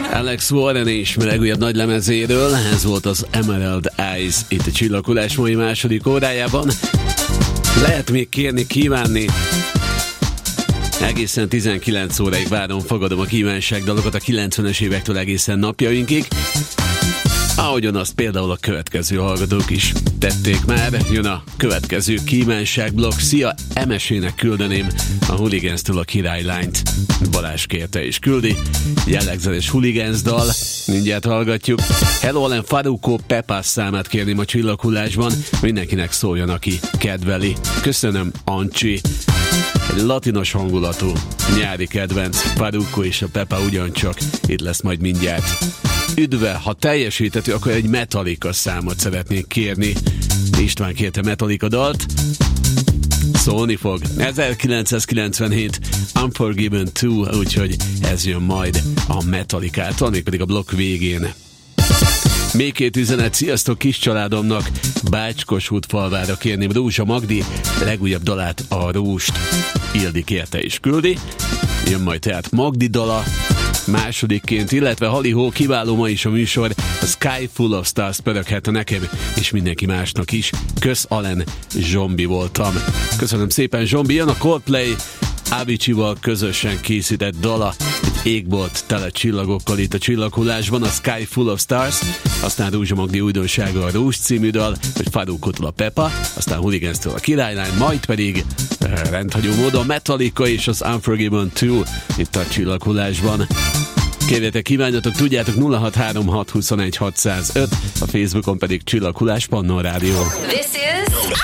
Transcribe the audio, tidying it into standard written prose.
Alex Warren és legújabb nagy lemezéről, ez volt az Emerald Eyes itt a Csillaghullás mai második órájában. Lehet még kérni, kívánni. Egészen 19 óráig várom, fogadom a kívánságdalokat a 90-es évektől egészen napjainkig. Ahogyan azt például a következő hallgatók is tették már, jön a következő kívánságblokk. Szia, Emesének küldeném a Hooligans-től a királylányt. Balázs kérte és küldi. Jellegzetes Hooligans dal, mindjárt hallgatjuk. Hello Allen Faruko Pepas számát kérném a Csillaghullásban. Mindenkinek szóljon, aki kedveli. Köszönöm, Ancsi. Egy latinos hangulatú nyári kedvenc, Faruko és a Pepa ugyancsak itt lesz majd mindjárt. Üdve, ha teljesíthető, akkor egy Metallica számot szeretnék kérni. István kérte Metallica dalt. Szólni fog. 1997 Unforgiven 2, úgyhogy ez jön majd a Metallicától, mégpedig a blokk végén. Még két üzenet, sziasztok kis családomnak, Bácskosútfalvára kérném Rózsa Magdi legújabb dalát, a Róst. Ildi kérte és küldi. Jön majd tehát Magdi dala másodikként, illetve halihó, kiváló ma is a műsor, a Sky Full of Stars pöröghet nekem és mindenki másnak is. Kösz Allen, Zsombi voltam. Köszönöm szépen, Zsombi. Jön a Coldplay Avicii-val közösen készített dala, egy égbolt tele csillagokkal itt a Csillaghullásban, a Sky Full of Stars, aztán Rózsa Magdi újdonsága, a Rózs című dal, hogy Farukótól a Pepa, aztán Hooligans-től a királylány, majd pedig rendhagyó módon Metallica és az Unforgiven 2 itt a Csillaghullásban. Kérjetek, kívánjatok, tudjátok, 0636216605, a Facebookon pedig Csillaghullás Pannon Rádió.